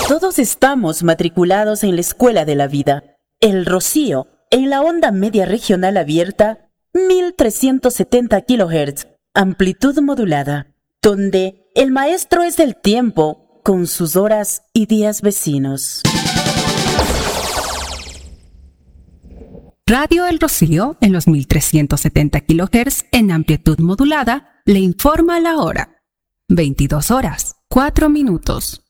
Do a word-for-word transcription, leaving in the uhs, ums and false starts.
Todos estamos matriculados en la escuela de la vida. El Rocío, en la onda media regional abierta, mil trescientos setenta kilohertz, amplitud modulada, donde el maestro es el tiempo con sus horas y días vecinos. Radio El Rocío, en los mil trescientos setenta kilohertz en amplitud modulada, le informa la hora. veintidós horas, cuatro minutos.